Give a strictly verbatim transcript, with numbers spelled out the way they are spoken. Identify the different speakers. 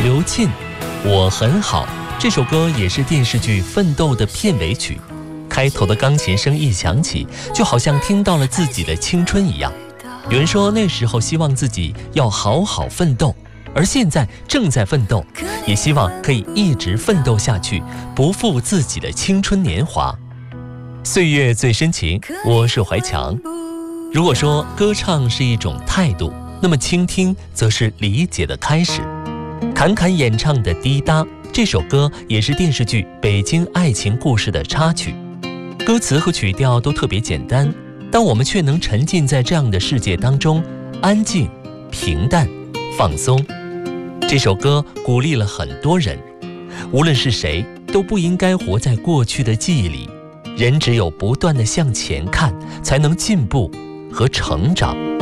Speaker 1: 刘沁，我很好。这首歌也是电视剧《奋斗》的片尾曲，开头的钢琴声一响起，就好像听到了自己的青春一样。有人说那时候希望自己要好好奋斗，而现在正在奋斗，也希望可以一直奋斗下去，不负自己的青春年华。岁月最深情，我是怀强。如果说歌唱是一种态度，那么倾听则是理解的开始。侃侃演唱的《滴答》这首歌也是电视剧《北京爱情故事》的插曲，歌词和曲调都特别简单，但我们却能沉浸在这样的世界当中，安静、平淡、放松。这首歌鼓励了很多人，无论是谁，都不应该活在过去的记忆里。人只有不断地向前看，才能进步和成长。